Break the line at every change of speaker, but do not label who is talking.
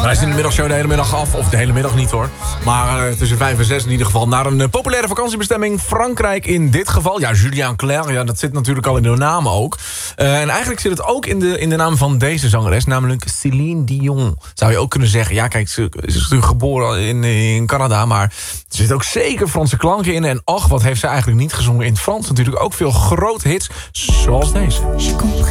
Wij zijn de middagshow de hele middag af. Of de hele middag niet hoor. Maar tussen 5 en 6 in ieder geval. Naar een populaire vakantiebestemming. Frankrijk in dit geval. Ja, Julien Clerc. Ja, dat zit natuurlijk al in de naam ook. En eigenlijk zit het ook in de naam van deze zangeres. Namelijk Céline Dion. Zou je ook kunnen zeggen. Ja, kijk, ze is natuurlijk geboren in Canada. Maar er zitten ook zeker Franse klanken in. En ach, wat heeft ze eigenlijk niet gezongen in het Frans. Natuurlijk ook veel grote hits. Zoals deze.